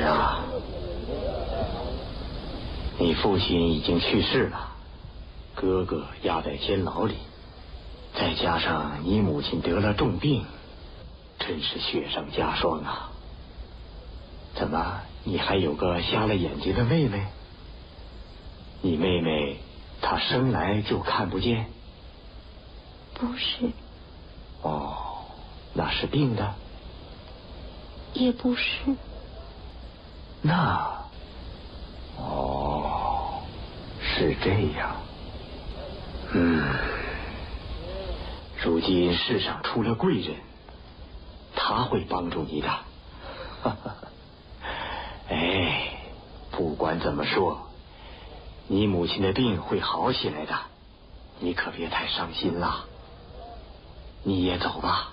啊，你父亲已经去世了，哥哥压在监牢里，再加上你母亲得了重病，真是雪上加霜啊。怎么，你还有个瞎了眼睛的妹妹？你妹妹她生来就看不见？ 不是。 哦，那是病的？ 也不是。 那，哦，是这样。如今世上出了贵人，他会帮助你的。哎，不管怎么说，你母亲的病会好起来的，你可别太伤心了。你也走吧。